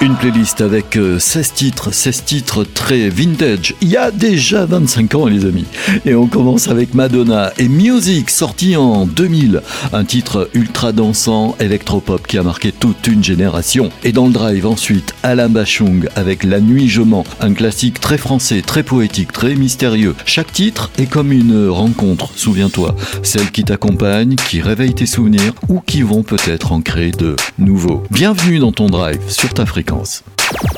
Une playlist avec 16 titres très vintage. Il y a déjà 25 ans, les amis. Et on commence avec Madonna et Music, sorti en 2000. Un titre ultra dansant, électropop qui a marqué toute une génération. Et dans le drive, ensuite, Alain Bachung avec La Nuit je mens. Un classique très français, très poétique, très mystérieux. Chaque titre est comme une rencontre, souviens-toi. Celle qui t'accompagne, qui réveille tes souvenirs ou qui vont peut-être en créer de nouveaux. Bienvenue dans ton drive sur ta fréquence.